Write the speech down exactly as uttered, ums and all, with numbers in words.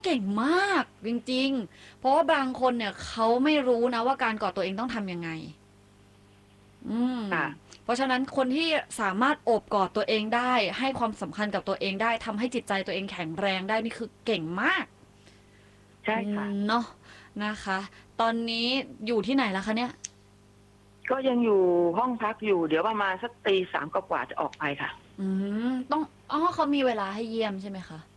เก่งมากจริงๆเพราะว่าบางคนเนี่ยเขาไม่รู้นะว่าการกอดตัวเองต้องทำยังไงอืมค่ะเพราะฉะนั้นคนที่สามารถโอบกอดตัวเองได้ให้ความสำคัญกับตัวเองได้ทำให้จิตใจตัวเองแข็งแรงได้นี่คือเก่งมากใช่อืค่ะมเนาะนะคะตอนนี้อยู่ที่ไหนแล้วคะเนี่ยก็ยังอยู่ห้องพักอยู่เดี๋ยวประมาณสักตีสามกว่าๆจะออกไปค่ะอืมต้องอ๋อเขามีเวลาให้เยี่ยมใช่ไหมคะ